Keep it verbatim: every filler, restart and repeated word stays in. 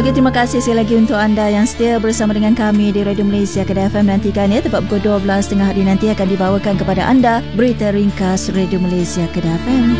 Okey, terima kasih sekali lagi untuk anda yang setia bersama dengan kami di Radio Malaysia Kedah F M. Nantikan ya, tepat pukul dua belas tiga puluh hari nanti akan dibawakan kepada anda berita ringkas Radio Malaysia Kedah F M.